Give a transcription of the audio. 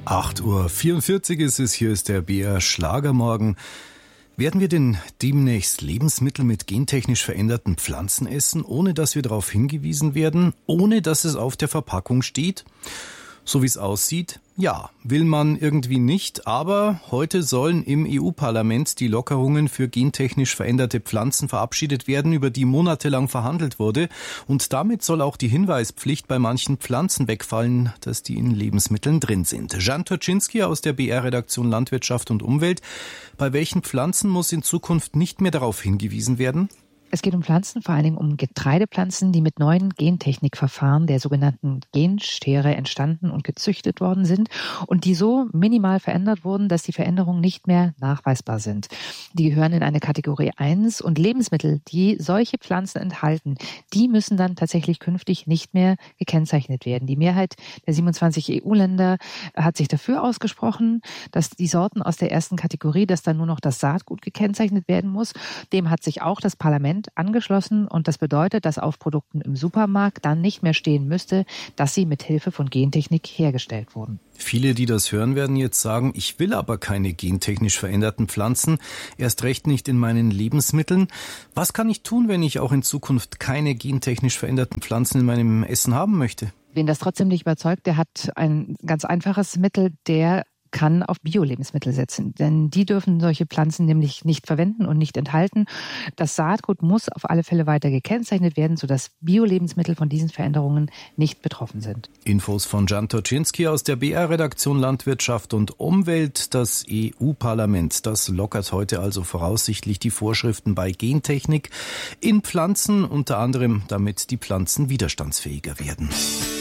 8:44 Uhr ist es, hier ist der BR Schlagermorgen. Werden wir denn demnächst Lebensmittel mit gentechnisch veränderten Pflanzen essen, ohne dass wir darauf hingewiesen werden, ohne dass es auf der Verpackung steht? So wie es aussieht, ja, will man irgendwie nicht, aber heute sollen im EU-Parlament die Lockerungen für gentechnisch veränderte Pflanzen verabschiedet werden, über die monatelang verhandelt wurde. Und damit soll auch die Hinweispflicht bei manchen Pflanzen wegfallen, dass die in Lebensmitteln drin sind. Jan Turczynski aus der BR-Redaktion Landwirtschaft und Umwelt. Bei welchen Pflanzen muss in Zukunft nicht mehr darauf hingewiesen werden? Es geht um Pflanzen, vor allen Dingen um Getreidepflanzen, die mit neuen Gentechnikverfahren der sogenannten Genschere entstanden und gezüchtet worden sind und die so minimal verändert wurden, dass die Veränderungen nicht mehr nachweisbar sind. Die gehören in eine Kategorie 1 und Lebensmittel, die solche Pflanzen enthalten, die müssen dann tatsächlich künftig nicht mehr gekennzeichnet werden. Die Mehrheit der 27 EU-Länder hat sich dafür ausgesprochen, dass die Sorten aus der ersten Kategorie, dass dann nur noch das Saatgut gekennzeichnet werden muss. Dem hat sich auch das Parlament angeschlossen und das bedeutet, dass auf Produkten im Supermarkt dann nicht mehr stehen müsste, dass sie mit Hilfe von Gentechnik hergestellt wurden. Viele, die das hören, werden jetzt sagen, ich will aber keine gentechnisch veränderten Pflanzen, erst recht nicht in meinen Lebensmitteln. Was kann ich tun, wenn ich auch in Zukunft keine gentechnisch veränderten Pflanzen in meinem Essen haben möchte? Wen das trotzdem nicht überzeugt, der hat ein ganz einfaches Mittel, der kann auf Bio-Lebensmittel setzen, denn die dürfen solche Pflanzen nämlich nicht verwenden und nicht enthalten. Das Saatgut muss auf alle Fälle weiter gekennzeichnet werden, sodass Bio-Lebensmittel von diesen Veränderungen nicht betroffen sind. Infos von Jan Turczynski aus der BR-Redaktion Landwirtschaft und Umwelt. Das EU-Parlament, das lockert heute also voraussichtlich die Vorschriften bei Gentechnik in Pflanzen, unter anderem damit die Pflanzen widerstandsfähiger werden.